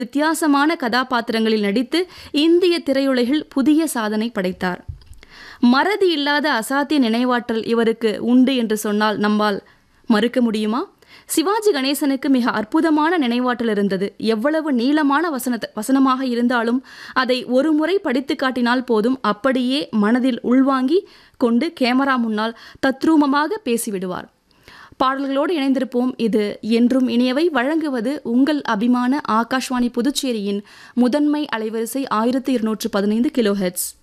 வித்தியாசமான கதாபாத்திரங்களில் நடித்து இந்திய திரையுலகில் புதிய சாதனை படைத்தார். மறதி இல்லாத அசாத்திய நினைவாற்றல் இவருக்கு உண்டு என்று சொன்னால் நம்மால் மறுக்க முடியுமா? சிவாஜி கணேசனுக்கு மிக அற்புதமான நினைவாற்றல் இருந்தது. எவ்வளவு நீளமான வசனமாக இருந்தாலும் அதை ஒரு முறை படித்து காட்டினால் போதும், அப்படியே மனதில் உள்வாங்கி கொண்டு கேமரா முன்னால் தத்ரூபமாக பேசிவிடுவார். பாடல்களோடு இணைந்திருப்போம். இது என்றும் இனியவை. வழங்குவது உங்கள் அபிமான ஆகாஷ்வாணி புதுச்சேரியின் முதன்மை அலைவரிசை 1215 கிலோஹெர்ட்ஸ்.